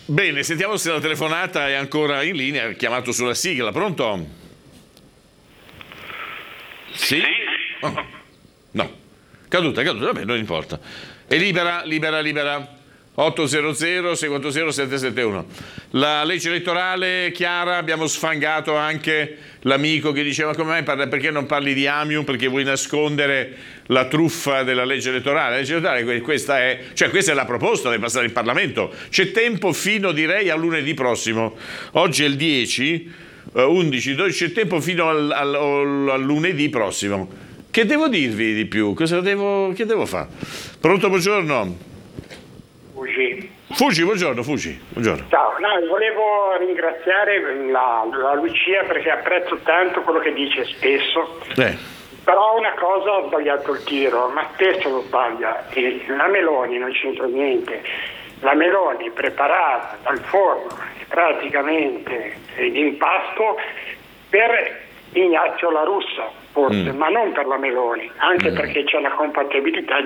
Bene, sentiamo se la telefonata è ancora in linea, ha chiamato sulla sigla, pronto? Sì? Oh. No, caduta, vabbè, non importa. È libera. 800 640 771. La legge elettorale chiara, abbiamo sfangato anche l'amico che diceva come mai perché non parli di Amium, perché vuoi nascondere la truffa della legge elettorale. La legge elettorale questa è la proposta, deve passare in Parlamento. C'è tempo fino, direi, a lunedì prossimo. Oggi è il 10, 11, 12, c'è tempo fino al lunedì prossimo. Che devo dirvi di più? Che devo fare? Pronto, buongiorno. Fugi, buongiorno. Ciao, volevo ringraziare la Lucia perché apprezzo tanto quello che dice spesso, però una cosa ha sbagliato il tiro, ma spesso lo sbaglia, e la Meloni non c'entra niente. La Meloni preparata dal forno, praticamente d'impasto per Ignazio La Russa, forse, ma non per la Meloni, anche perché c'è la compatibilità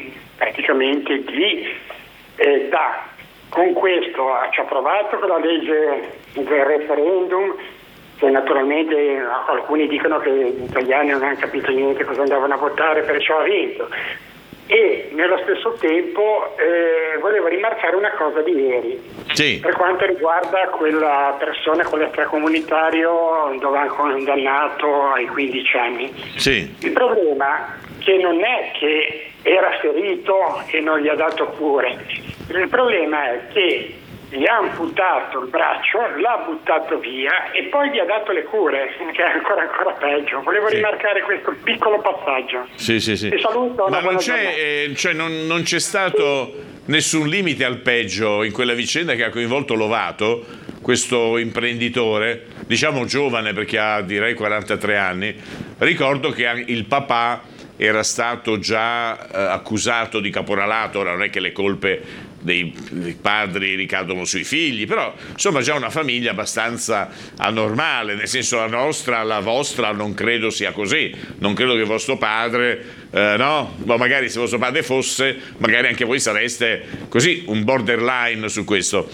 con questo ci ha provato con la legge del referendum, che naturalmente alcuni dicono che gli italiani non hanno capito niente cosa andavano a votare, perciò ha vinto. E nello stesso tempo volevo rimarcare una cosa di ieri, per quanto riguarda quella persona con l'extracomunitario dove hanno condannato ai 15 anni. Il problema che non è che era ferito e non gli ha dato cure. Il problema è che gli ha amputato il braccio, l'ha buttato via e poi gli ha dato le cure, che è ancora peggio. Volevo rimarcare questo piccolo passaggio. Sì. Ti saluto. Ma non c'è stato nessun limite al peggio in quella vicenda che ha coinvolto Lovato, questo imprenditore, diciamo giovane perché ha direi 43 anni. Ricordo che il papà era stato già accusato di caporalato. Ora non è che le colpe dei padri ricadono sui figli, però insomma già una famiglia abbastanza anormale, nel senso la vostra non credo sia così, non credo che vostro padre ma magari se vostro padre fosse, magari anche voi sareste così un borderline su questo.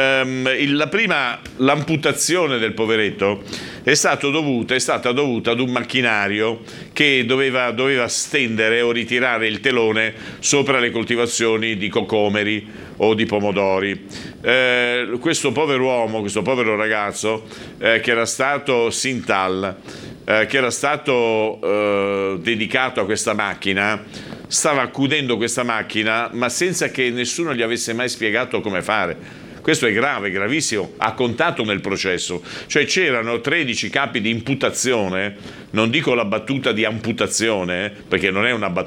L'amputazione del poveretto è stata dovuta ad un macchinario che doveva stendere o ritirare il telone sopra le coltivazioni di cocomeri o di pomodori. Questo povero ragazzo che era stato Sintal, che era stato dedicato a questa macchina, stava accudendo questa macchina ma senza che nessuno gli avesse mai spiegato come fare. Questo è grave, gravissimo, ha contato nel processo, cioè c'erano 13 capi di imputazione, non dico la battuta di amputazione, perché non è